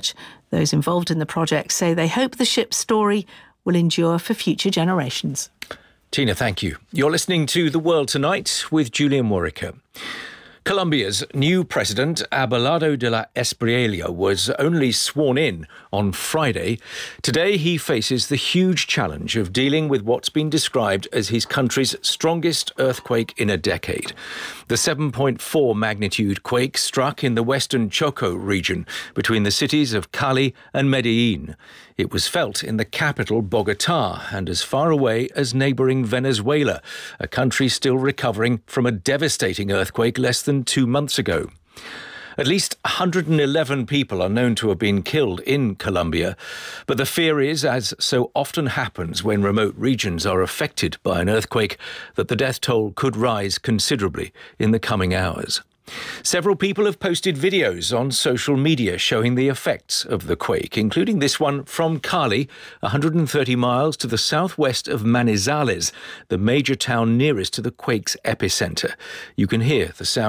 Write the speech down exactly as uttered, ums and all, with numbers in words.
research. Those involved in the project say they hope the ship's story will endure for future generations. Tina, thank you. You're listening to The World Tonight with Julian Warwicker. Colombia's new president, Abelardo de la Espriella, was only sworn in on Friday. Today, he faces the huge challenge of dealing with what's been described as his country's strongest earthquake in a decade. The seven point four magnitude quake struck in the western Choco region between the cities of Cali and Medellin. It was felt in the capital, Bogotá, and as far away as neighbouring Venezuela, a country still recovering from a devastating earthquake less than two months ago. At least one hundred eleven people are known to have been killed in Colombia, but the fear is, as so often happens when remote regions are affected by an earthquake, that the death toll could rise considerably in the coming hours. Several people have posted videos on social media showing the effects of the quake, including this one from Cali, one hundred thirty miles to the southwest of Manizales, the major town nearest to the quake's epicentre. You can hear the sound